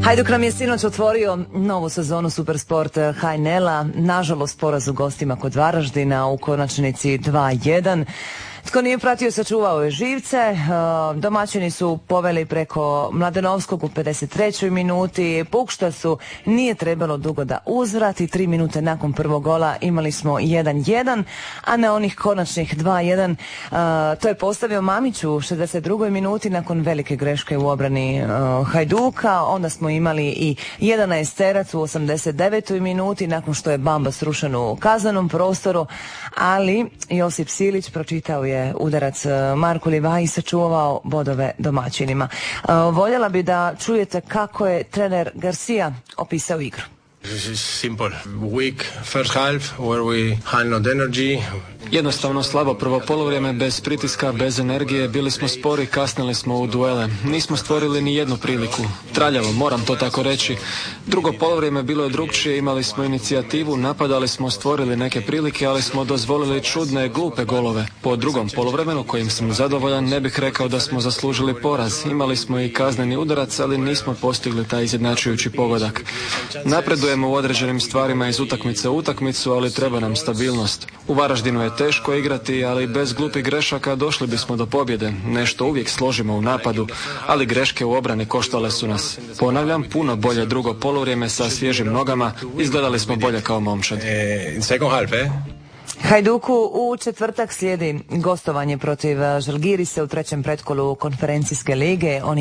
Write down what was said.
Hajduk nam je sinoć otvorio novu sezonu Supersport HNL-a, nažalost poraz u gostima kod Varaždina u konačnici 2:1. Tko nije pratio, sačuvao je živce. Domaćini su poveli preko Mladenovskog u 53. minuti. Pukštasu nije trebalo dugo da uzvrati. 3 minute nakon prvog gola imali smo 1:1, a na onih konačnih 2:1 to je postavio Mamić u 62. minuti nakon velike greške u obrani Hajduka. Onda smo imali i 11-terac u 89. minuti nakon što je Bamba srušen u kaznenom prostoru, ali Josip Silić pročitao je udarac Marku Livaji i sačuvao bodove domaćinima. Voljela bi da čujete kako je trener Garcia opisao igru. Simple. Weak first half where we had no energy. Jednostavno slabo prvo polovrijeme, bez pritiska, bez energije, bili smo spori, kasnili smo u duele. Nismo stvorili ni jednu priliku. Traljavo, moram to tako reći. Drugo polovrijeme bilo je drukčije, imali smo inicijativu, napadali smo, stvorili neke prilike, ali smo dozvolili čudne, glupe golove. Po drugom polovremenu, kojim sam zadovoljan, ne bih rekao da smo zaslužili poraz. Imali smo i kazneni udarac, ali nismo postigli taj izjednačujući pogodak. Napredujemo u određenim stvarima iz utakmice u utakmicu, ali treba nam stabilnost. U Varaždinu je teško igrati, ali bez glupih grešaka došli bismo do pobjede. Nešto uvijek složimo u napadu, ali greške u obrani koštale su nas. Ponavljam, puno bolje drugo poluvrijeme sa svježim nogama, izgledali smo bolje kao momčad. Hajduku u četvrtak slijedi gostovanje protiv Žalgirise u trećem pretkolu konferencijske lige. Oni